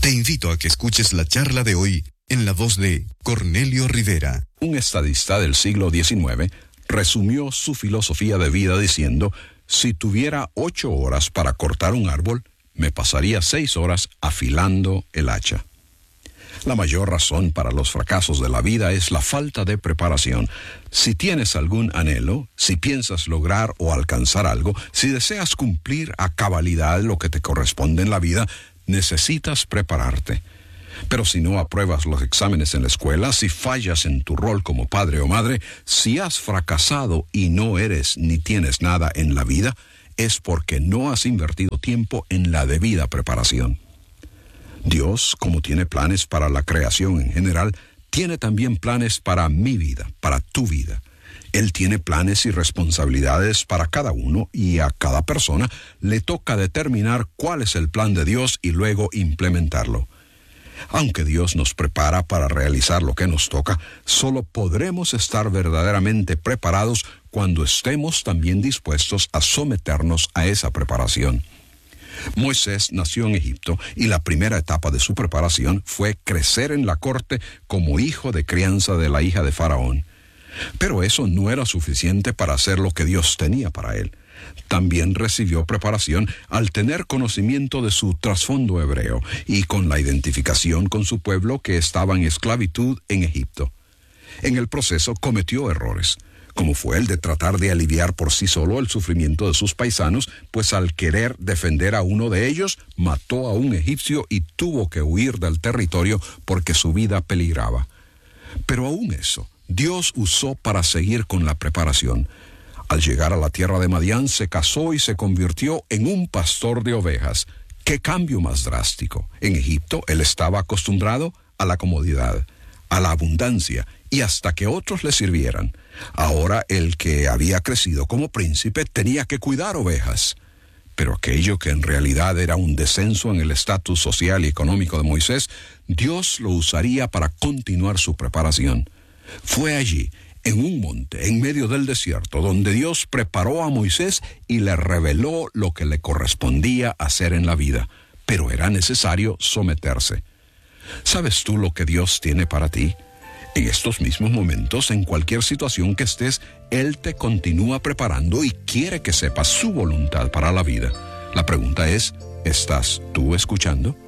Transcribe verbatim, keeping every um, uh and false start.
Te invito a que escuches la charla de hoy en la voz de Cornelio Rivera. Un estadista del siglo diecinueve resumió su filosofía de vida diciendo: si tuviera ocho horas para cortar un árbol, me pasaría seis horas afilando el hacha. La mayor razón para los fracasos de la vida es la falta de preparación. Si tienes algún anhelo, si piensas lograr o alcanzar algo, si deseas cumplir a cabalidad lo que te corresponde en la vida, necesitas prepararte. Pero si no apruebas los exámenes en la escuela, si fallas en tu rol como padre o madre, si has fracasado y no eres ni tienes nada en la vida, es porque no has invertido tiempo en la debida preparación. Dios, como tiene planes para la creación en general, tiene también planes para mi vida, para tu vida. Él tiene planes y responsabilidades para cada uno, y a cada persona le toca determinar cuál es el plan de Dios y luego implementarlo. Aunque Dios nos prepara para realizar lo que nos toca, solo podremos estar verdaderamente preparados cuando estemos también dispuestos a someternos a esa preparación. Moisés nació en Egipto y la primera etapa de su preparación fue crecer en la corte como hijo de crianza de la hija de Faraón. Pero eso no era suficiente para hacer lo que Dios tenía para él. También recibió preparación al tener conocimiento de su trasfondo hebreo y con la identificación con su pueblo que estaba en esclavitud en Egipto. En el proceso cometió errores, como fue el de tratar de aliviar por sí solo el sufrimiento de sus paisanos, pues al querer defender a uno de ellos, mató a un egipcio y tuvo que huir del territorio porque su vida peligraba. Pero aún eso, Dios usó para seguir con la preparación. Al llegar a la tierra de Madián, se casó y se convirtió en un pastor de ovejas. ¡Qué cambio más drástico! En Egipto, él estaba acostumbrado a la comodidad, a la abundancia y hasta que otros le sirvieran. Ahora el que había crecido como príncipe tenía que cuidar ovejas. Pero aquello que en realidad era un descenso en el estatus social y económico de Moisés, Dios lo usaría para continuar su preparación. Fue allí, en un monte, en medio del desierto, donde Dios preparó a Moisés y le reveló lo que le correspondía hacer en la vida. Pero era necesario someterse. ¿Sabes tú lo que Dios tiene para ti? En estos mismos momentos, en cualquier situación que estés, Él te continúa preparando y quiere que sepas su voluntad para la vida. La pregunta es, ¿estás tú escuchando?